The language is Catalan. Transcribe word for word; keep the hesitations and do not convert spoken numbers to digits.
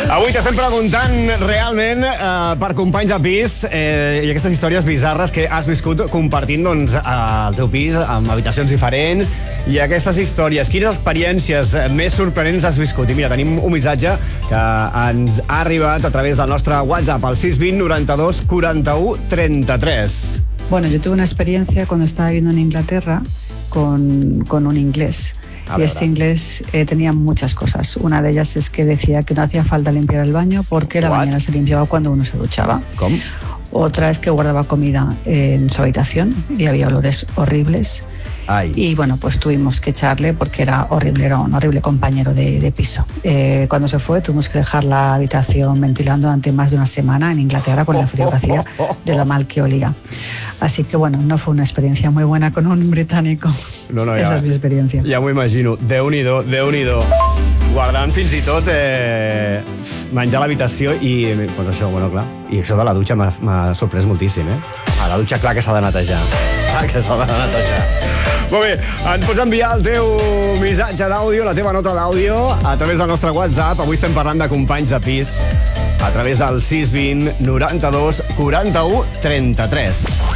Avui t'estem preguntant realment eh, per companys a pis eh, i aquestes històries bizarres que has viscut compartint doncs, al teu pis amb habitacions diferents i aquestes històries. Quines experiències més sorprenents has viscut? I mira, tenim un missatge que ens ha arribat a través del nostre WhatsApp al sis vint noranta-dos quaranta-u trenta-tres. Bueno, yo tuve una experiencia cuando estaba viviendo en Inglaterra con, con un inglés. Y este inglés eh, tenía muchas cosas. Una de ellas es que decía que no hacía falta limpiar el baño porque la What? bañera se limpiaba cuando uno se duchaba. ¿Cómo? Otra es que guardaba comida en su habitación y había olores horribles. Ay. Y bueno, pues tuvimos que echarle porque era horrible, era un horrible compañero de, de piso. Eh, cuando se fue tuvimos que dejar la habitación ventilando durante más de una semana en Inglaterra con el frío que hacía de lo mal que olía. Así que bueno, no fue una experiencia muy buena con un británico. No, no, ja, Esa és mi experiència. Ja m'ho imagino. Déu-n'hi-do, Déu-n'hi-do. Guardant fins i tot eh, menjar a l'habitació i, doncs això, bueno, clar. I això de la dutxa m'ha sorprès moltíssim, eh? A la dutxa, clar que s'ha de netejar. Clar que s'ha de netejar. Molt bé, ens pots enviar el teu missatge d'àudio, la teva nota d'àudio, a través del nostre WhatsApp. Avui estem parlant de companys de pis a través del sis vint noranta-dos quaranta-u trenta-tres.